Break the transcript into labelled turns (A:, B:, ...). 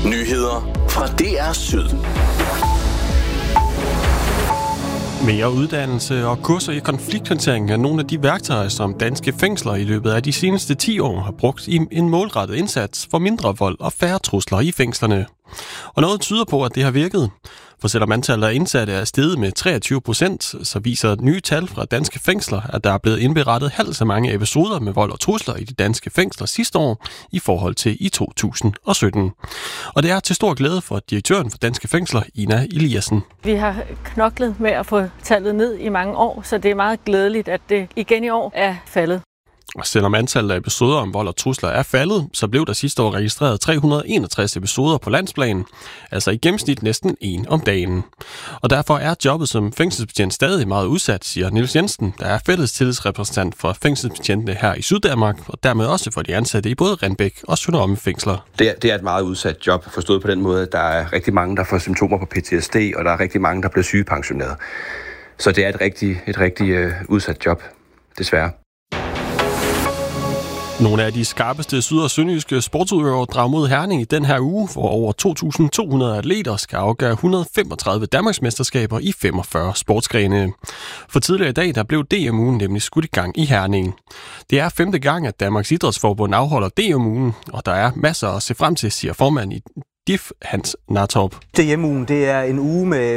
A: Nyheder fra DR Syd.
B: Mere uddannelse og kurser i konflikthåndtering er nogle af de værktøjer, som danske fængsler i løbet af de seneste 10 år har brugt i en målrettet indsats for mindre vold og færre trusler i fængslerne. Og noget tyder på, at det har virket. For selvom antallet af indsatte er steget med 23%, så viser nye tal fra danske fængsler, at der er blevet indberettet halvt så mange episoder med vold og trusler i de danske fængsler sidste år i forhold til i 2017. Og det er til stor glæde for direktøren for danske fængsler, Ina Eliassen.
C: Vi har knoklet med at få tallet ned i mange år, så det er meget glædeligt, at det igen i år er faldet.
B: Og selvom antallet af episoder om vold og trusler er faldet, så blev der sidste år registreret 361 episoder på landsplan, altså i gennemsnit næsten 1 om dagen. Og derfor er jobbet som fængselsbetjent stadig meget udsat, siger Niels Jensen, der er fælles tillidsrepræsentant for fængselsbetjentene her i Syddanmark, og dermed også for de ansatte i både Renbæk og Sønderomme fængsler.
D: Det er et meget udsat job, forstået på den måde, at der er rigtig mange, der får symptomer på PTSD, og der er rigtig mange, der bliver sygepensioneret. Så det er et rigtig udsat job, desværre.
B: Nogle af de skarpeste syd- og sønderjyske sportsudøvere drager mod Herning i den her uge, hvor over 2.200 atleter skal afgøre 135 Danmarksmesterskaber i 45 sportsgrene. For tidligere i dag der blev DM-ugen nemlig skudt i gang i Herning. Det er 5. gang, at Danmarks Idrætsforbund afholder DM-ugen, og der er masser at se frem til, siger formand i DIF Hans Nartorp.
E: DM-ugen det er en uge med